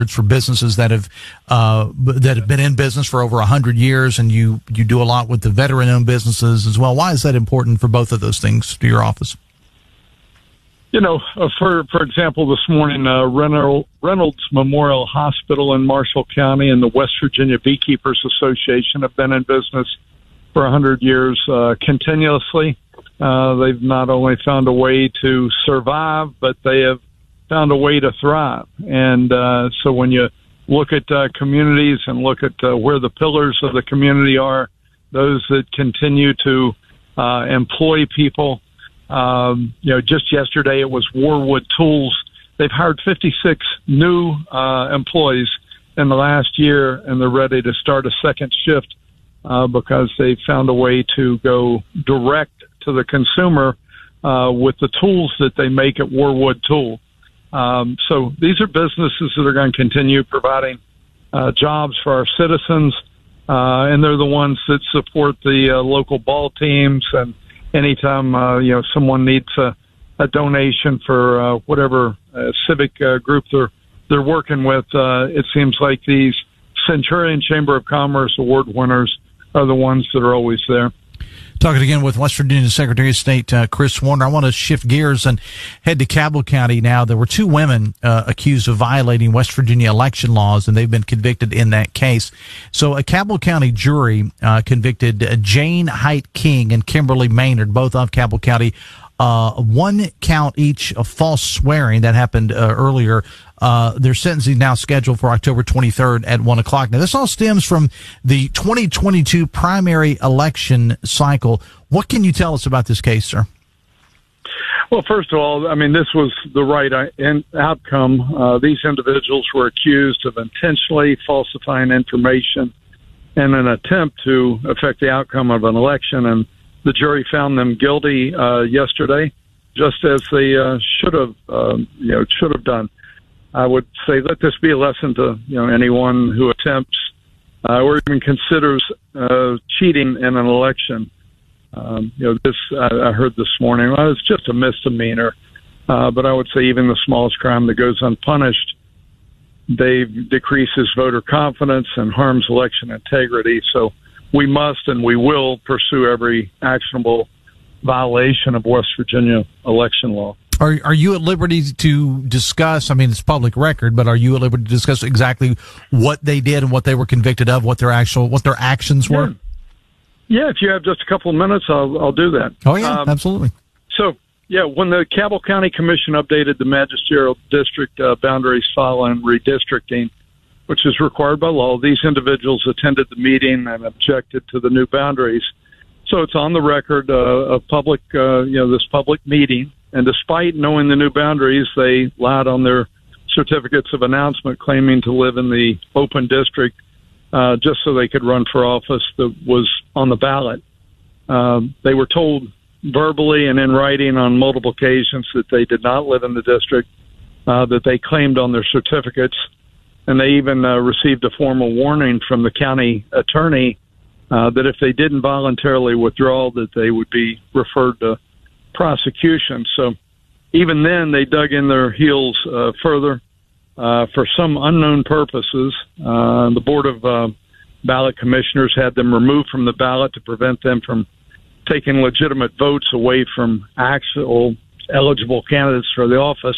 for businesses that have been in business for over 100 years, and you do a lot with the veteran-owned businesses as well. Why is that important for both of those things to your office? For example, this morning, Reynolds Memorial Hospital in Marshall County and the West Virginia Beekeepers Association have been in business for 100 years continuously. They've not only found a way to survive, but they have found a way to thrive. And so when you look at communities and look at where the pillars of the community are, those that continue to employ people, just yesterday it was Warwood Tools. They've hired 56 new employees in the last year, and they're ready to start a second shift because they found a way to go direct to the consumer with the tools that they make at Warwood Tool. So these are businesses that are going to continue providing jobs for our citizens, and they're the ones that support the local ball teams. And anytime someone needs a donation for whatever civic group they're working with, it seems like these Centurion Chamber of Commerce award winners are the ones that are always there. Talking again with West Virginia Secretary of State Chris Warner. I want to shift gears and head to Cabell County now. There were two women accused of violating West Virginia election laws, and they've been convicted in that case. So a Cabell County jury convicted Jane Height King and Kimberly Maynard, both of Cabell County, one count each of false swearing that happened earlier. Their sentencing now scheduled for October 23rd at 1 o'clock. Now, this all stems from the 2022 primary election cycle. What can you tell us about this case, sir? Well, first of all, I mean, this was the right outcome. These individuals were accused of intentionally falsifying information in an attempt to affect the outcome of an election, and the jury found them guilty yesterday, just as they should have done. I would say let this be a lesson to anyone who attempts or even considers cheating in an election. This I heard this morning. Well, it's just a misdemeanor, but I would say even the smallest crime that goes unpunished, decreases voter confidence and harms election integrity. So we must and we will pursue every actionable violation of West Virginia election law. Are you at liberty to discuss, I mean, it's public record, but are you at liberty to discuss exactly what they did and what they were convicted of, what their actions were? Yeah, if you have just a couple of minutes, I'll do that. Oh, yeah, absolutely. So, when the Cabell County Commission updated the magisterial district boundaries following redistricting, which is required by law, these individuals attended the meeting and objected to the new boundaries. So it's on the record of public, this public meeting. And despite knowing the new boundaries, they lied on their certificates of announcement, claiming to live in the open district just so they could run for office that was on the ballot. They were told verbally and in writing on multiple occasions that they did not live in the district, that they claimed on their certificates. And they even received a formal warning from the county attorney that if they didn't voluntarily withdraw, that they would be referred to prosecution. So even then, they dug in their heels further for some unknown purposes. The Board of Ballot Commissioners had them removed from the ballot to prevent them from taking legitimate votes away from actual eligible candidates for the office.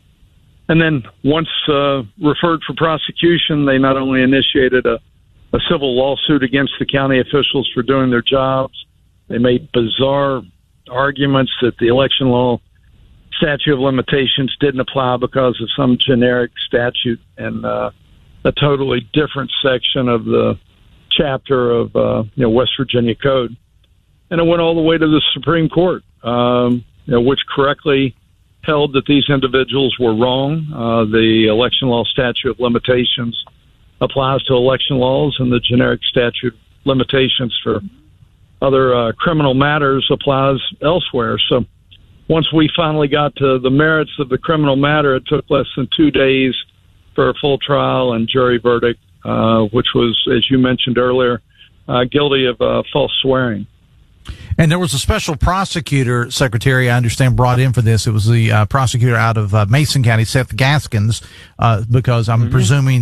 And then once referred for prosecution, they not only initiated a civil lawsuit against the county officials for doing their jobs, they made bizarre arguments that the election law statute of limitations didn't apply because of some generic statute and a totally different section of the chapter of West Virginia Code. And it went all the way to the Supreme Court, which correctly held that these individuals were wrong. The election law statute of limitations applies to election laws, and the generic statute of limitations for other criminal matters applies elsewhere. So once we finally got to the merits of the criminal matter, it took less than 2 days for a full trial and jury verdict, which was, as you mentioned earlier, guilty of false swearing. And there was a special prosecutor, Secretary, I understand, brought in for this. It was the prosecutor out of Mason County, Seth Gaskins, because I'm presuming